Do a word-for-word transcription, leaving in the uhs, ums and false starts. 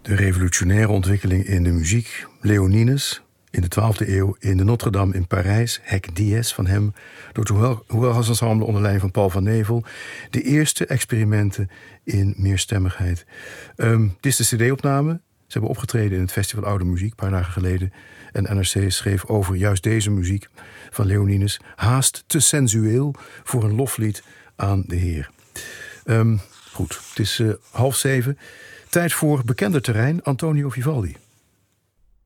De revolutionaire ontwikkeling in de muziek. Léoninus in de twaalfde eeuw in de Notre-Dame in Parijs. Hec Dies van hem. Door het Hoergas Ensemble onder leiding van Paul van Nevel. De eerste experimenten in meerstemmigheid. Um, dit is de cd-opname. Ze hebben opgetreden in het Festival Oude Muziek een paar dagen geleden. En N R C schreef over juist deze muziek van Léoninus. Haast te sensueel voor een loflied aan de Heer. Um, goed, het is uh, half zeven. Tijd voor bekender terrein, Antonio Vivaldi.